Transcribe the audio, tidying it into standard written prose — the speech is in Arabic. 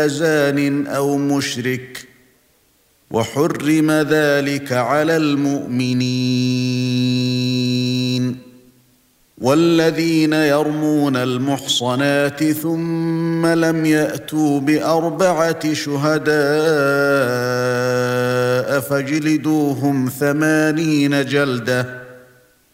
زان أو مشرك، وحرم ذلك على المؤمنين. والذين يرمون المحصنات ثم لم يأتوا بأربعة شهداء فاجلدوهم 80 جلدة،